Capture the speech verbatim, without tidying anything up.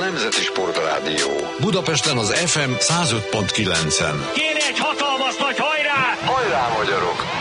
Nemzeti Sportrádió. Budapesten az ef em száz öt pont kilencen. Kéne egy hatalmas nagy hajrá! Hajrá, magyarok!